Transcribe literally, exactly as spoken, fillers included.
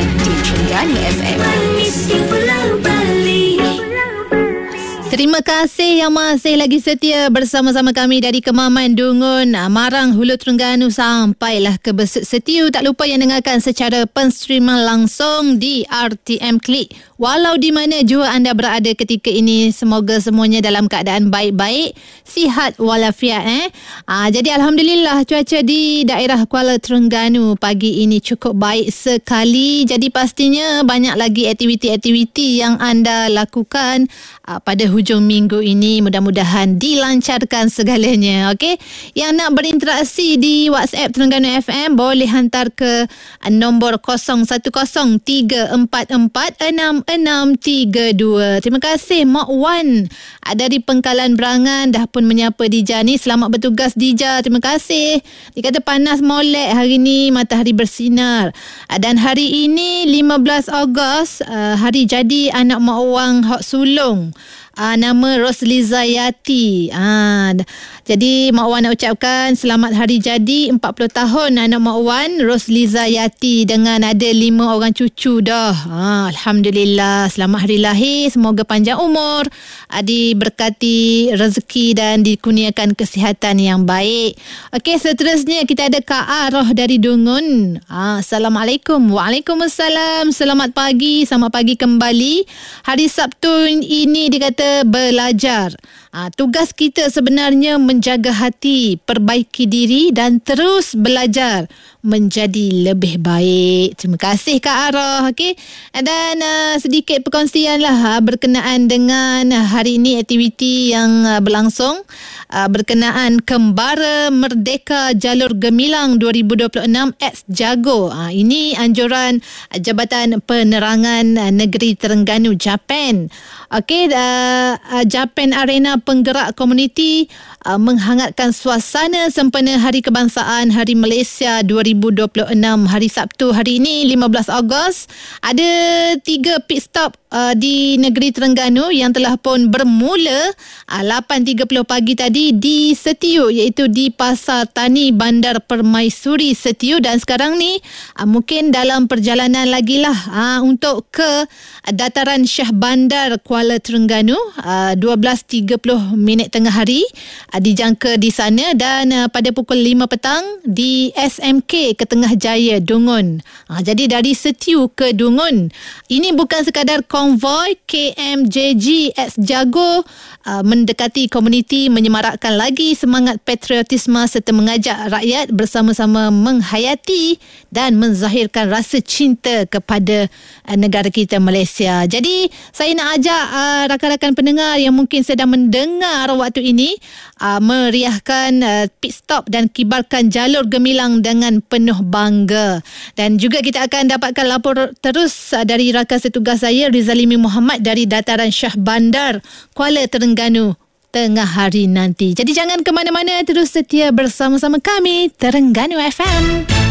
di Terengganu F M. Terima kasih yang masih lagi setia bersama-sama kami dari Kemaman Dungun, Marang, Hulu Terengganu sampailah ke Besut Setiu. Tak lupa yang dengarkan secara penstreaman langsung di R T M Klik. Walau di mana jua anda berada ketika ini, semoga semuanya dalam keadaan baik-baik, sihat walafiat. Eh? Aa, jadi Alhamdulillah cuaca di daerah Kuala Terengganu pagi ini cukup baik sekali. Jadi pastinya banyak lagi aktiviti-aktiviti yang anda lakukan aa, pada hujung minggu ini. Mudah-mudahan dilancarkan segalanya. Okey, yang nak berinteraksi di WhatsApp Terengganu F M boleh hantar ke nombor kosong satu kosong tiga empat empat enam enam tiga dua. Terima kasih Mak Wan dari Pengkalan Berangan dah pun menyapa Dija ni. Selamat bertugas Dija. Terima kasih. Dia kata panas molek hari ni, matahari bersinar. Dan hari ini lima belas Ogos, hari jadi anak Mak Wang Hok Sulong. Uh, nama Rosliza Yati. Uh, jadi Mak Wan nak ucapkan selamat hari jadi empat puluh tahun anak Mak Wan Rosliza Yati dengan ada lima orang cucu dah. Uh, Alhamdulillah, selamat hari lahir. Semoga panjang umur, uh, diberkati rezeki dan dikurniakan kesihatan yang baik. Okey, seterusnya kita ada Kak Aroh dari Dungun. Uh, Assalamualaikum. Waalaikumsalam. Selamat pagi. Selamat pagi kembali. Hari Sabtu ini dikata belajar. Ha, tugas kita sebenarnya menjaga hati, perbaiki diri dan terus belajar menjadi lebih baik. Terima kasih Kak Arah. Okay? Dan uh, sedikit perkongsian lah uh, berkenaan dengan uh, hari ini aktiviti yang uh, berlangsung uh, berkenaan Kembara Merdeka Jalur Gemilang dua ribu dua puluh enam X Jago. Uh, ini anjuran uh, Jabatan Penerangan uh, Negeri Terengganu Japan. Okey, uh, uh, Japan Arena Penggerak Komuniti uh, menghangatkan suasana sempena Hari Kebangsaan Hari Malaysia dua ribu dua puluh enam hari Sabtu hari ini lima belas Ogos. Ada tiga pit stop uh, di negeri Terengganu yang telah pun bermula uh, lapan tiga puluh pagi tadi di Setiu, iaitu di Pasar Tani Bandar Permaisuri Setiu, dan sekarang ni uh, mungkin dalam perjalanan lagi lah uh, untuk ke uh, Dataran Shah Bandar Kuala Terengganu. uh, dua belas tiga puluh minit tengah hari uh, dijangka di sana, dan uh, pada pukul lima petang di S M K Ketengah Jaya Dungun. Ha, jadi dari Setiu ke Dungun. Ini bukan sekadar konvoi. K M J G X Jago uh, mendekati komuniti, menyemarakkan lagi semangat patriotisme serta mengajak rakyat bersama-sama menghayati dan menzahirkan rasa cinta kepada uh, negara kita Malaysia. Jadi saya nak ajak uh, rakan-rakan pendengar yang mungkin sedang mendengar waktu ini uh, meriahkan uh, pit stop dan kibarkan jalur gemilang dengan penuh bangga. Dan juga kita akan dapatkan lapor terus dari rakan setugas saya Rizalimi Muhammad dari Dataran Shah Bandar Kuala Terengganu tengah hari nanti. Jadi jangan ke mana-mana, terus setia bersama-sama kami Terengganu F M.